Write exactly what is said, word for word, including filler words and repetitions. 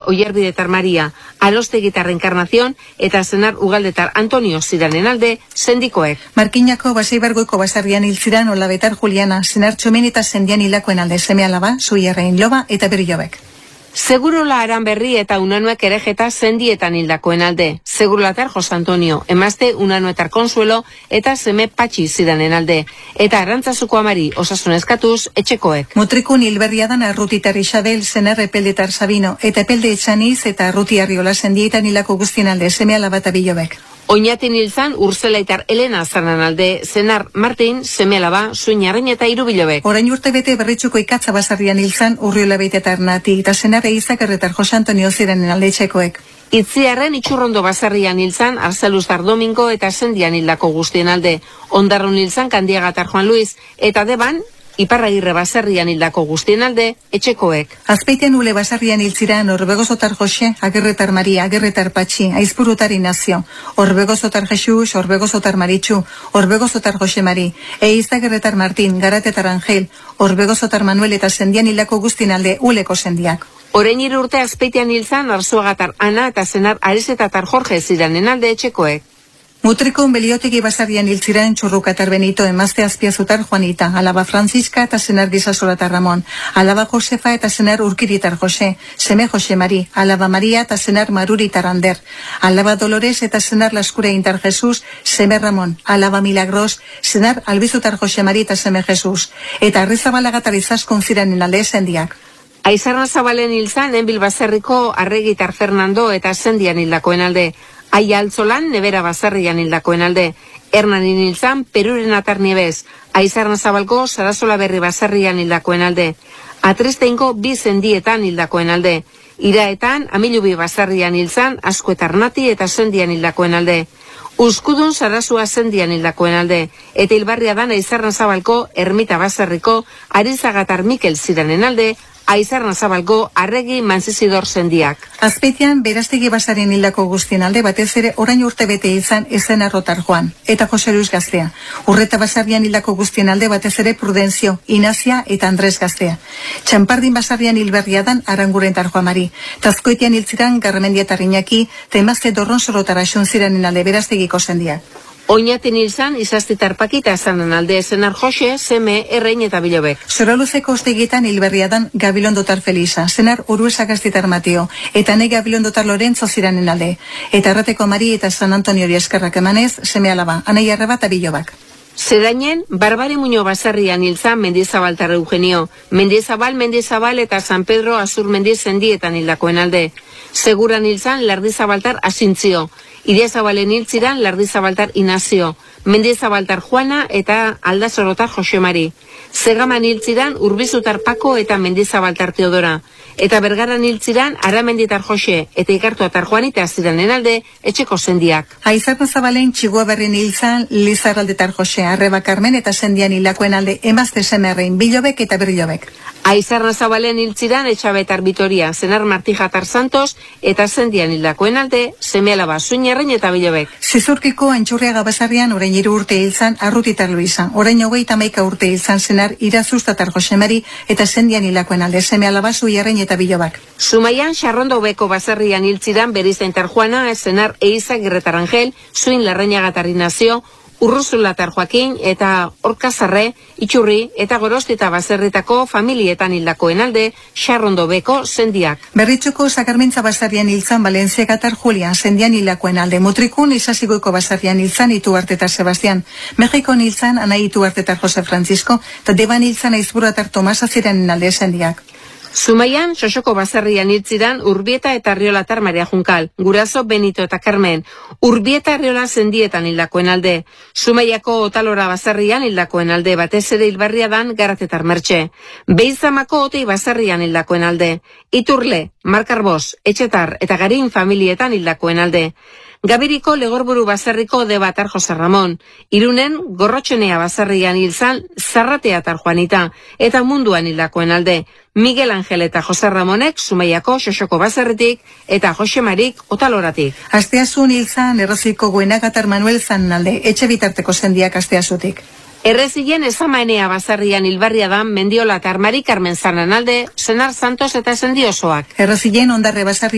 Oierbidetar Maria, Alostegitar Encarnación eta senar Ugaldetar Antonio ziranen alde sendikoek. Markinako Baseibargoiko basarrian hil ziran Olabetar Juliana, senar Txomin eta sendian hilakoen alde seme alaba, Zuierrein Loba eta Berriobek. Segurola Aranberri eta Unanuek erejeta sendietan hildakoen alde. Segurolatar Jos Antonio, emazte Unanuetar Konsuelo eta seme Patxi zidanen alde. Eta Arantzazuko Amari osasun eskatuz etxekoek. Mutrikun hilberriadan Arrutitar Isabel, senar Epeldetar Sabino eta Epelde Etxaniz eta Arruti Arriola sendietan hilako guztien alde seme alaba eta Bilobek. Oñatin hilzan Urzelaitar Elena zanan alde, senar Martin, seme alaba, Zuinarrin eta Irubilobek. Orain urte bete berritxuko ikatza basarrian hilzan Urriola beitetar Nati eta senar Eizak erretar Jos Antonio ziranen alde etxekoek. Itziarren Itxurrondo basarrian hilzan Arzeluztar Domingo eta sendian hildako guztien alde. Ondarrun hilzan Kandiagatar Juan Luis eta Deban Iparragirre basarrian hildako guztien alde etxekoek. Azpeitean ule basarrian hiltziran Orbegozotar Jose, Agerretar Maria, Agerretar Patxi, Aizpurutar Inazio, Orbegozotar Jesus, Orbegozotar Maritxu, Orbegozotar Jose Mari, Eizagerretar Martin, Garatetar Angel, Orbegozotar Manuel eta sendian hildako guztien alde uleko sendiak. Orain hiru urte Azpeitean hilzan Arzuagatar Ana eta senar Arizetatar Jorge ziranen alde etxekoek. Mutrikun Beliotegi basarrian hiltziran Txurrukatar Benito, emazte Azpiazutar Juanita, alaba Franziska eta senar Gizasoratar Ramon, alaba Josefa eta senar Urkiritar Jose, seme Jose Mari, alaba Maria eta senar Maruritar Ander, alaba Dolores eta senar Laskure Intar Jesus, seme Ramon, alaba Milagros, senar Albizutar Jose Mari eta seme Jesus, eta Arrizabalagar Izaskun ziranen alde sendiak. Aizarna Zabalen hilzan Enbil Baserriko Arregitar Fernando eta sendian hildakoen alde. Aia Altzolan Nebera Basarrian hildakoen alde. Hernanin hilzan Peruren Atar Niebez. Aizarna Zabalko Sarasola Berri Basarrian hildakoen alde. Atristeinko bi sendietan hildakoen alde. Iraetan Amilubi Basarrian hilzan Azkuetar Nati eta sendian hildakoen alde. Uzkudun Sarasua sendian hildakoen alde. Eta Hilbarriadan Aizarna Zabalko Ermita Basarriko Arizagatar Mikel ziranen alde. Aizarna Zabalko Arregi Manzizidor sendiak. Azpeitean Berastegi basarien hildako guztien alde batez ere orain urte bete izan Ezen Arrotar Juan eta Jose Luis Gaztea. Urreta basarrian hildako guztien alde batez ere Prudentzio, Inazia eta Andres Gaztea. Txampardin basarrian hilberriadan Arangurentar Juan Mari. Tazkoitian hiltziran Garmendiatar Iñaki, eta emazte Dorron Sorotara xunziranen alde Berastegiko sendiak. Oñatin hilzan Izaztitar Pakita zanen alde senar Jose, seme Errein eta Bilobek. Soroluzeko ostegietan hilberriadan Gabilondotar Felisa, senar Uruesagastitar Matio, eta ne Gabilondotar Lorenzo ziranen alde. Eta Errateko Mari eta San Antonio eskerrak emanez, seme alaba, Anai Arreba eta Bilobak. Zedainen, Barbare Muño Basarrian hilzan Mendizabaltar Eugenio, Mendizabal, Mendizabal eta San Pedro Azur Mendiz sendietan hildakoen alde. Seguran hilzan Lardizabaltar Asintzio, Idiazabalen hiltziran Lardizabaltar Inazio, Mendizabaltar Juana eta Aldazorotar Jose Mari. Zegaman hiltziran Urbizutar Pako eta Mendizabaltar Teodora. Eta Bergaran hiltziran Aramenditar Jose eta Ikartuatar Juanita ziranen alde etxeko sendiak. Aizarna Zabalen Txigua Berrin hilzan Lizarraldetar Jose, Arreba Carmen eta sendian hilakoen alde emazte semerrein Bilobek eta Berriobek. Aizarna Zabalen hiltziran Etxabetar Vitoria, senar Martijatar Santos eta sendian hildakoen alde seme alaba Zuinarrin eta Bilobek. Zizurkiko Antxurriaga basarrian orain hiru urte hilzan Arrutitar Luisa, orain hogeita hamaika urte hilzan senar Irazustatar Jose Mari eta sendian hilakoen alde seme alaba Zuiarrin eta Bilobak. Zumaian Xarrondo Beko basarrian hiltziran Berizaintar Juana, senar Eizagirretar Angel, Zuin Larrañagatar Inazio, Urruzulatar Joakin eta Orkazarre, Itxurri eta Gorostita baserritako familietan hildakoen alde Xarrondo Beko sendiak. Berritxuko Zakarmentza basarrian hilzan Valentziagatar Julian, sendian hilakoen alde. Mutrikun Izaziguiko basarrian hilzan Ituartetar Sebastian. Mexikon hilzan Anai Ituartetar Jose Francisco, eta Deban hilzan Aizburuatar Tomasa ziranen alde sendiak. Zumaian, Sosoko basarrian hiltziran Urbieta eta Arriolatar Maria Junkal, Guraso Benito eta Carmen, Urbieta Arriola sendietan hildakoen alde, Zumaiako Otalora basarrian hildakoen alde, batez ere Hilbarriadan Garatetar Mertxe, Beizamako Otei basarrian hildakoen alde, Iturle, Markarbos, Etxetar eta Garin familietan hildakoen alde, Gabiriko Legorburu basarriko Debatar Jose Ramon, Irunen Gorrotxenea basarrian hilzan Zarrateatar Juanita, eta Munduan hildakoen alde, Miguel Angel eta Jose Ramonek Zumaiako Xosoko basarritik eta Jose Marik Otaloratik. Asteazun hilzan Erroziko Goenagatar Manuel Zanalde, etxe bitarteko sendiak asteazutik. Errezien Ezamaenea basarrian Hilbarriadan Mendiola eta Mari Carmen Zananalde, Senar Santos eta Sendiosoak. Errezien Ondarre basarri